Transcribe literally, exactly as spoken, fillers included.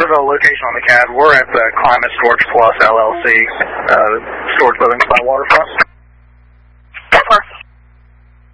of the location on the C A D, we're at the Climate Storage Plus L L C, uh, storage buildings by Waterfront.